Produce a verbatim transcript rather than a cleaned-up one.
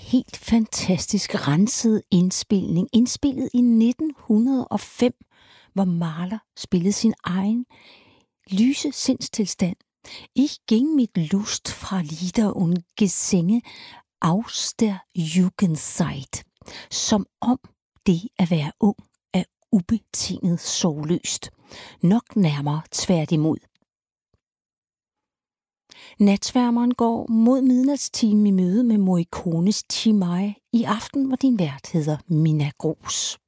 helt fantastisk renset indspilning, indspillet i nitten hundrede og fem, hvor Mahler spillede sin egen lyse sindstilstand. Ich ging mit Lust fra Lieder und Gesänge aus der Jugendzeit. Som om det at være ung er ubetinget sorgløst. Nok nærmere tværtimod. Natsværmeren går mod midnatstimen i møde med Morricones Cimai i aften, hvor din vært hedder Minna Grooss.